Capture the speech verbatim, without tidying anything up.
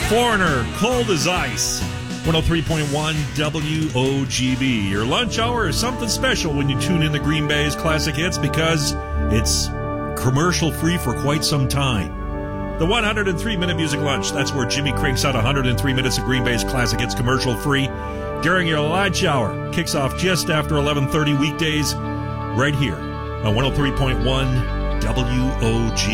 Foreigner, Cold as Ice. one oh three point one W O G B. Your lunch hour is something special when you tune in to Green Bay's Classic Hits because it's commercial-free for quite some time. The one hundred three minute Music Lunch, that's where Jimmy cranks out one hundred three minutes of Green Bay's Classic Hits commercial-free during your lunch hour. Kicks off just after eleven thirty weekdays right here on one oh three point one W O G